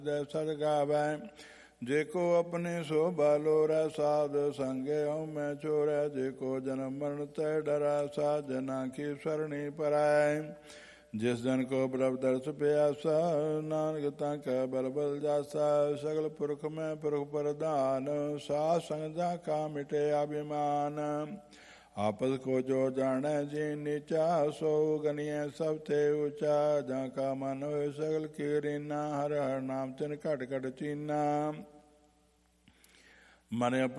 ਸਦ ਗਾਵੈ। ਜੇ ਕੋ ਆਪਣੇ ਸੋ ਬਾਲੋਰੈ ਸਾਧ ਸੰਗੇ ਹਉ ਮੈਂ ਚੋਰੈ। ਜੇ ਕੋ ਜਨਮ ਮਰਨ ਤੈ ਡਰੈ ਸਾਧ ਜਨਾ ਕੀ ਸਰਣੀ ਪਰੈ। ਜਿਸ ਜਨ ਕੋ ਪ੍ਰਭ ਦਰਸ ਪਿਆਸਾ ਨਾਨਕ ਤਾਂ ਕੈ ਬਲ ਬਲ ਜਾਸਾ। ਸਗਲ ਪੁਰਖ ਮੈਂ ਪੁਰਖ ਪ੍ਰਧਾਨ ਸਾਧ ਸੰਗ ਜਾ ਕਾ ਮਿਟੇ ਅਭਿਮਾਨ। ਆਪਸ ਕੋ ਜੋ ਜਾਣੈ ਜੀ ਨੀਚਾ ਸੋ ਗਨੀਐ ਸਭ ਤੇ ਉੱਚਾ। ਜਾਂ ਕਾ ਮਨ ਹੋਏ ਸਗਲ ਕੀ ਰੀਨਾ ਹਰਿ ਹਰਿ ਨਾਮ ਤਿਨ ਘਟ ਘਟ ਚੀਨਾ। ਮਨ